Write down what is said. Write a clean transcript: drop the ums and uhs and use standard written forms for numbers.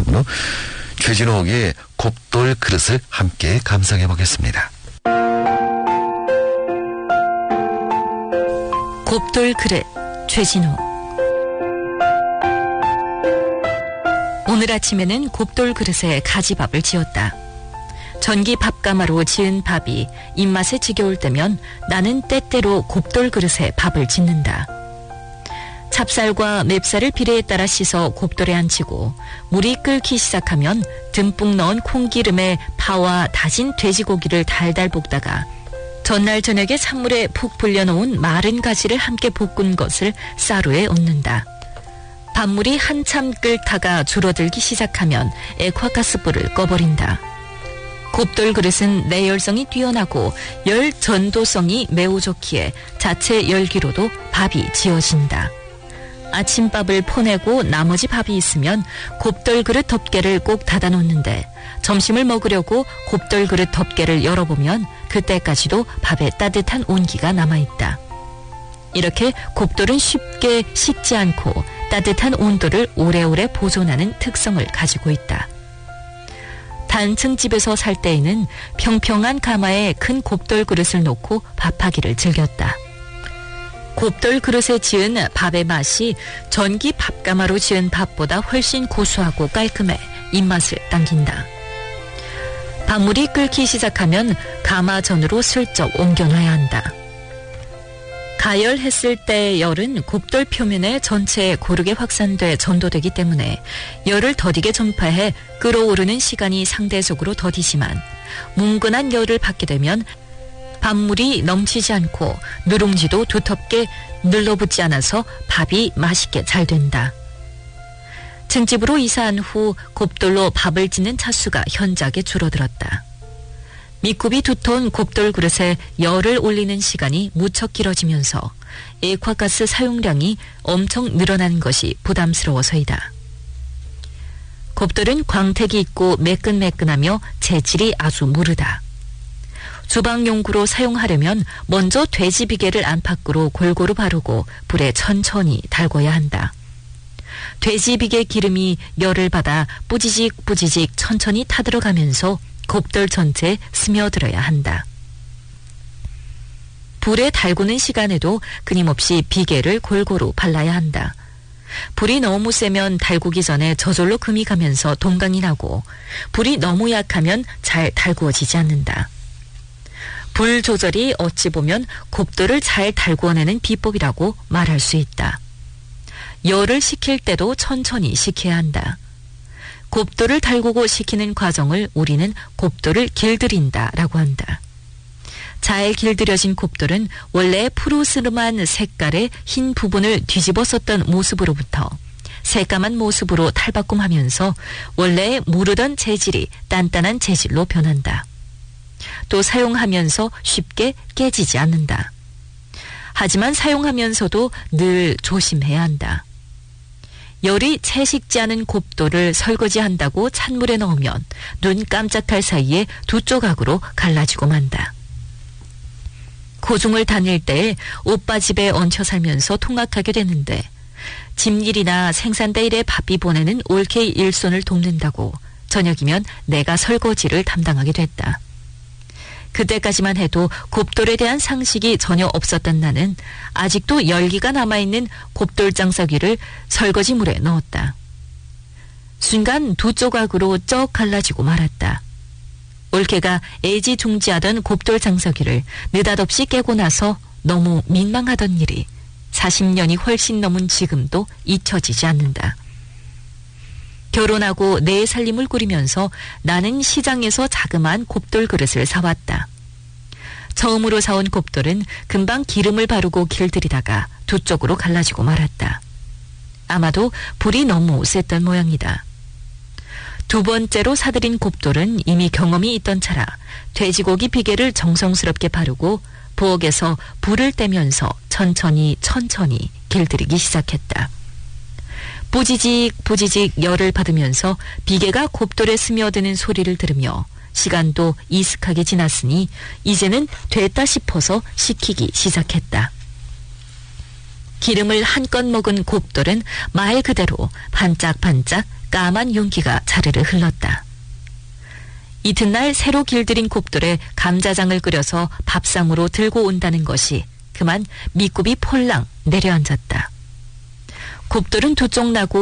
다음으로 최진옥의 곱돌 그릇을 함께 감상해 보겠습니다. 곱돌 그릇, 최진옥. 오늘 아침에는 곱돌 그릇에 가지밥을 지었다. 전기 밥가마로 지은 밥이 입맛에 지겨울 때면 나는 때때로 곱돌 그릇에 밥을 짓는다. 찹쌀과 맵쌀을 비례에 따라 씻어 곱돌에 앉히고 물이 끓기 시작하면 듬뿍 넣은 콩기름에 파와 다진 돼지고기를 달달 볶다가 전날 저녁에 찬물에 푹 불려놓은 마른 가지를 함께 볶은 것을 쌀우에 얹는다. 밥물이 한참 끓다가 줄어들기 시작하면 액화가스불을 꺼버린다. 곱돌 그릇은 내열성이 뛰어나고 열 전도성이 매우 좋기에 자체 열기로도 밥이 지어진다. 아침밥을 포내고 나머지 밥이 있으면 곱돌 그릇 덮개를 꼭 닫아놓는데 점심을 먹으려고 곱돌 그릇 덮개를 열어보면 그때까지도 밥에 따뜻한 온기가 남아있다. 이렇게 곱돌은 쉽게 식지 않고 따뜻한 온도를 오래오래 보존하는 특성을 가지고 있다. 단층 집에서 살 때에는 평평한 가마에 큰 곱돌 그릇을 놓고 밥하기를 즐겼다. 곱돌 그릇에 지은 밥의 맛이 전기 밥가마로 지은 밥보다 훨씬 고소하고 깔끔해 입맛을 당긴다. 밥물이 끓기 시작하면 가마 전으로 슬쩍 옮겨놔야 한다. 가열했을 때의 열은 곱돌 표면에 전체에 고르게 확산돼 전도되기 때문에 열을 더디게 전파해 끓어오르는 시간이 상대적으로 더디지만 뭉근한 열을 받게 되면 밥물이 넘치지 않고 누룽지도 두텁게 눌러붙지 않아서 밥이 맛있게 잘 된다. 층집으로 이사한 후 곱돌로 밥을 짓는 차수가 현저하게 줄어들었다. 밑굽이 두터운 곱돌 그릇에 열을 올리는 시간이 무척 길어지면서 액화가스 사용량이 엄청 늘어나는 것이 부담스러워서이다. 곱돌은 광택이 있고 매끈매끈하며 재질이 아주 무르다. 주방용구로 사용하려면 먼저 돼지 비계를 안팎으로 골고루 바르고 불에 천천히 달궈야 한다. 돼지 비계 기름이 열을 받아 뿌지직 뿌지직 천천히 타들어가면서 곱돌 전체에 스며들어야 한다. 불에 달구는 시간에도 끊임없이 비계를 골고루 발라야 한다. 불이 너무 세면 달구기 전에 저절로 금이 가면서 동강이 나고 불이 너무 약하면 잘 달구어지지 않는다. 불 조절이 어찌 보면 곱돌을 잘 달구어내는 비법이라고 말할 수 있다. 열을 식힐 때도 천천히 식혀야 한다. 곱돌을 달구고 식히는 과정을 우리는 곱돌을 길들인다라고 한다. 잘 길들여진 곱돌은 원래 푸르스름한 색깔의 흰 부분을 뒤집어 썼던 모습으로부터 새까만 모습으로 탈바꿈하면서 원래 무르던 재질이 단단한 재질로 변한다. 또 사용하면서 쉽게 깨지지 않는다. 하지만 사용하면서도 늘 조심해야 한다. 열이 채 식지 않은 곱돌을 설거지한다고 찬물에 넣으면 눈 깜짝할 사이에 두 조각으로 갈라지고 만다. 고중을 다닐 때 오빠 집에 얹혀 살면서 통학하게 되는데 집일이나 생산대 일에 바삐 보내는 올케이 일손을 돕는다고 저녁이면 내가 설거지를 담당하게 됐다. 그때까지만 해도 곱돌에 대한 상식이 전혀 없었던 나는 아직도 열기가 남아있는 곱돌 장사귀를 설거지물에 넣었다. 순간 두 조각으로 쩍 갈라지고 말았다. 올케가 애지중지하던 곱돌 장사귀를 느닷없이 깨고 나서 너무 민망하던 일이 40년이 훨씬 넘은 지금도 잊혀지지 않는다. 결혼하고 내 살림을 꾸리면서 나는 시장에서 자그마한 곱돌 그릇을 사왔다. 처음으로 사온 곱돌은 금방 기름을 바르고 길들이다가 두 쪽으로 갈라지고 말았다. 아마도 불이 너무 셌던 모양이다. 두 번째로 사들인 곱돌은 이미 경험이 있던 차라 돼지고기 비계를 정성스럽게 바르고 부엌에서 불을 떼면서 천천히 길들이기 시작했다. 부지직 부지직 열을 받으면서 비계가 곱돌에 스며드는 소리를 들으며 시간도 이슥하게 지났으니 이제는 됐다 싶어서 식히기 시작했다. 기름을 한껏 먹은 곱돌은 말 그대로 반짝반짝 까만 윤기가 자르르 흘렀다. 이튿날 새로 길들인 곱돌에 감자장을 끓여서 밥상으로 들고 온다는 것이 그만 밑굽이 폴랑 내려앉았다. 곱돌은 두 쪽 나고